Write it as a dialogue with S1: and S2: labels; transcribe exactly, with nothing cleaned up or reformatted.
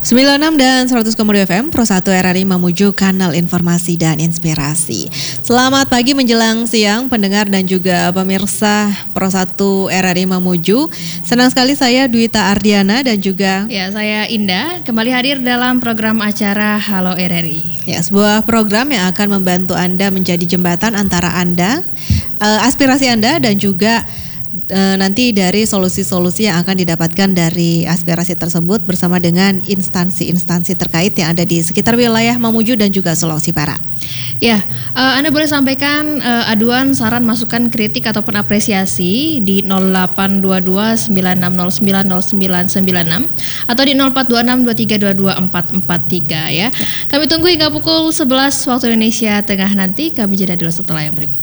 S1: sembilan puluh enam dan seratus koma dua F M, Pro satu R R I Mamuju, kanal informasi dan inspirasi. Selamat pagi menjelang siang pendengar dan juga pemirsa Pro satu R R I Mamuju. Senang sekali saya Dwita Ardiana dan juga
S2: ya saya Indah kembali hadir dalam program acara Halo R R I.
S1: Ya, sebuah program yang akan membantu Anda menjadi jembatan antara Anda, aspirasi Anda dan juga E, nanti dari solusi-solusi yang akan didapatkan dari aspirasi tersebut bersama dengan instansi-instansi terkait yang ada di sekitar wilayah Mamuju dan juga Sulawesi Barat.
S2: Ya, uh, Anda boleh sampaikan uh, aduan, saran, masukan, kritik ataupun apresiasi di nol delapan dua dua sembilan enam nol sembilan nol sembilan sembilan enam atau di nol empat dua enam dua tiga dua dua empat empat tiga ya. Kami tunggu hingga pukul sebelas waktu Indonesia Tengah nanti. Kami jeda dulu setelah yang berikut.